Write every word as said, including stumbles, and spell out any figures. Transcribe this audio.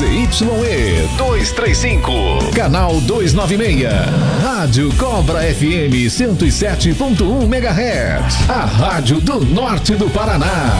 Z Y E duzentos e trinta e cinco, canal duzentos e noventa e seis. Rádio Cobra F M cento e sete ponto um megahertz. A rádio do norte do Paraná.